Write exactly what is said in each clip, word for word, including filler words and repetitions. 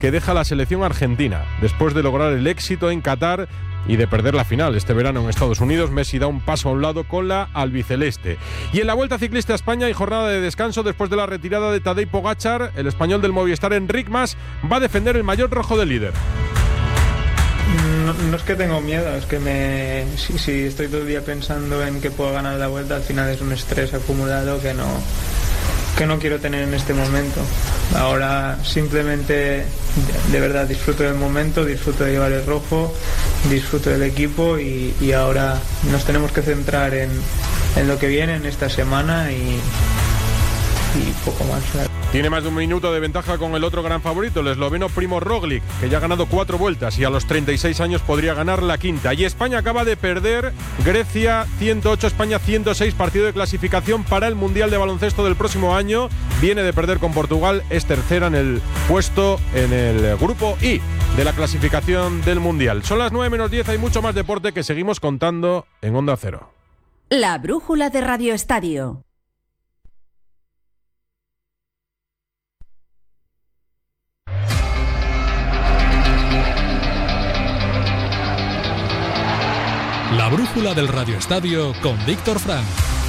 que deja la selección argentina. Después de lograr el éxito en Qatar y de perder la final este verano en Estados Unidos, Messi da un paso a un lado con la albiceleste. Y en la Vuelta Ciclista a España hay jornada de descanso después de la retirada de Tadej Pogačar. El español del Movistar, Enric Mas, va a defender el maillot rojo del líder. No, no es que tengo miedo, es que me si, si estoy todo el día pensando en que puedo ganar la Vuelta, al final es un estrés acumulado que no que no quiero tener en este momento. Ahora simplemente de verdad disfruto del momento, disfruto de llevar el rojo, disfruto del equipo y, y ahora nos tenemos que centrar en, en lo que viene en esta semana y, y poco más. Tiene más de un minuto de ventaja con el otro gran favorito, el esloveno Primož Roglič, que ya ha ganado cuatro vueltas y a los treinta y seis años podría ganar la quinta. Y España acaba de perder, Grecia ciento ocho, España ciento seis, partido de clasificación para el Mundial de Baloncesto del próximo año. Viene de perder con Portugal, es tercera en el puesto en el grupo I de la clasificación del Mundial. Son las nueve menos diez, hay mucho más deporte que seguimos contando en Onda Cero. La brújula de Radio Estadio. La brújula del Radio Estadio con Víctor Frank.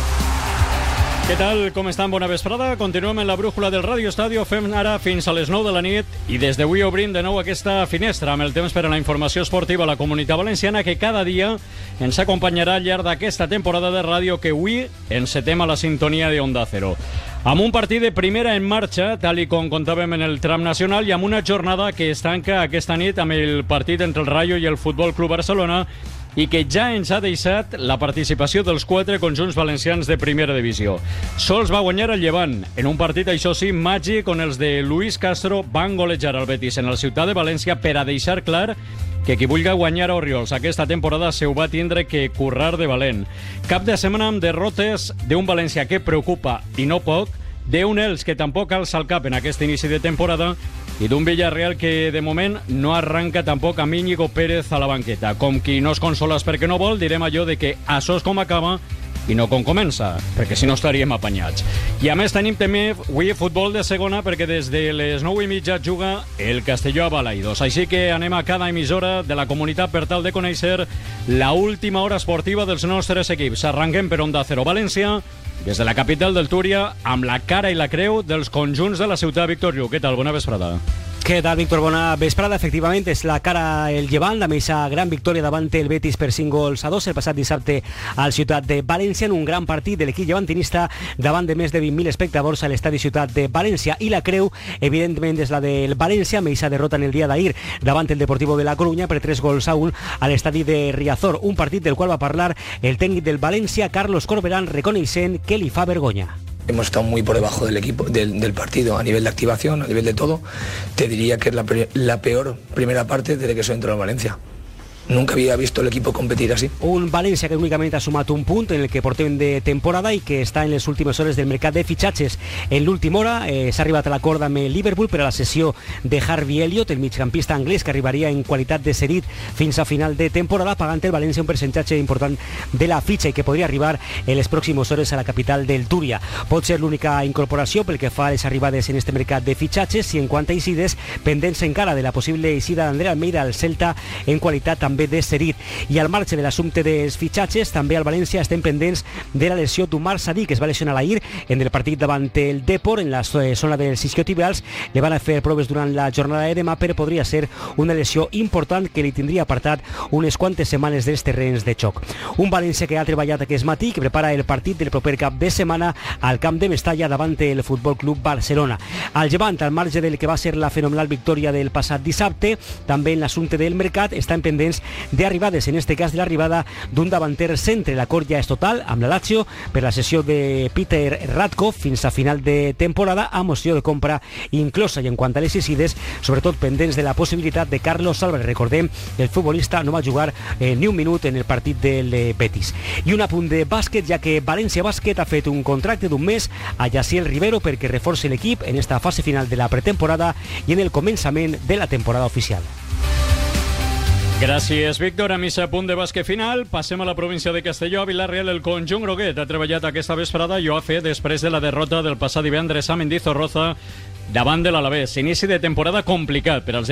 Què tal? Com estan? Bona vesprada. Continuem en la brújula del Radio Estadio. Fem ara fins a les nou de la nit i des d'avui obrim de nou aquesta finestra amb el temps per a la informació esportiva a la Comunitat Valenciana, que cada dia ens acompanyarà al llarg d'aquesta temporada de ràdio que avui encetem a la sintonia de Onda Cero. Amb un partit de primera en marxa, tal i com contàvem en el tram nacional, i amb una jornada que es tanca aquesta nit amb el partit entre el Rayo i el Futbol Club Barcelona, i que ja ens ha deixat la participació dels quatre conjunts valencians de primera divisió. Sols va guanyar el Llevant, en un partit, això sí, màgic, on els de Luis Castro van golejar el Betis en el Ciutat de València per a deixar clar que qui vulgui guanyar a Oriols aquesta temporada se ho va tindre que currar de valent. Cap de setmana amb derrotes d'un València que preocupa, i no poc, d'un Elx que tampoc alça el cap en aquest inici de temporada, i d'un Villarreal que de moment no arranca tampoc amb Íñigo Pérez a la banqueta. Com qui no es consola perquè no vol, direm allò de que això és com acaba i no com comença, perquè si no estaríem apanyats. I a més tenim també avui futbol de segona, perquè des de les nou i mitja juga el Castelló a Balaidos. Així que anem a cada emissora de la comunitat per tal de conèixer la última hora esportiva dels nostres equips. Arranquem per Onda Cero València, des de la capital del Túria, amb la cara i la creu dels conjunts de la ciutat. Víctor Lluc, què tal? Bona vesprada. Què tal, Víctor? Bona vesprada. Efectivament, és la cara el Llevant, amb aquesta gran victòria davant el Betis per cinc gols a dos el passat dissabte al Ciutat de València, en un gran partit de l'equip llevantinista davant de més de vint mil espectadors a l'estadi Ciutat de València. I la creu, evidentment, és la del València, amb aquesta derrota en el dia d'ahir davant el Deportivo de la Coruña per tres gols a un a l'estadi de Riazor. Un partit del qual va parlar el tècnic del València, Carlos Corberán, reconeixent que li fa vergonya. Hemos estado muy por debajo del equipo, del, del partido, a nivel de activación, a nivel de todo. Te diría que es la, la peor primera parte desde que soy entrado en Valencia. Nunca había visto el equipo competir así. Un València que únicament ha sumat un punt en el que portem de temporada i que està en les últimes hores del mercat de fitxatges. En l'última hora eh, s'ha arribat a l'acord amb el Liverpool per a la cessió de Harvey Elliott, el migcampista anglès que arribaria en qualitat de cedit fins a final de temporada, pagant el València un percentatge important de la fitxa i que podria arribar en les pròximes hores a la capital del Túria. Pot ser l'única incorporació pel que fa a les arribades en este mercat de fitxatges, i en quant a eixides, pendents encara de la possible eixida d'André Almeida al Celta en qualitat també de cedit. I al marge de l'assumpte dels fitxatges, també al València estem pendents de la lesió d'Umar Sadik, que es va lesionar l'ahir en el partit davant el Depor en la zona dels isquiotibials. Le van a fer proves durant la jornada de demà, però podria ser una lesió important que li tindria apartat unes quantes setmanes dels terrenys de xoc. Un València que ha treballat aquest matí, que prepara el partit del proper cap de setmana al camp de Mestalla davant el Futbol Club Barcelona. Al Llevant, al marge del que va ser la fenomenal victòria del passat dissabte, també en l'assumpte del mercat estan pendents d'arribades, en este cas de l'arribada d'un davanter centre. L'acord ja és total amb la Lazio per la cessió de Peter Radkov fins a final de temporada, amb opció de compra inclosa. I en quant a les eixides, sobretot pendents de la possibilitat de Carlos Álvarez. Recordem que el futbolista no va jugar eh, ni un minut en el partit del eh, Betis. I un apunt de bàsquet, ja que València Bàsquet ha fet un contracte d'un mes a Yaciel Rivero perquè reforci l'equip en esta fase final de la pretemporada i en el començament de la temporada oficial. Gràcies, Víctor. A missa a punt de bàsquet final. Passem a la província de Castelló. A Vila-real, el conjunt groguet ha treballat aquesta vesprada i ho ha fet després de la derrota del passat divendres a Mendizorroza davant de l'Alavés. Inici de temporada complicat per als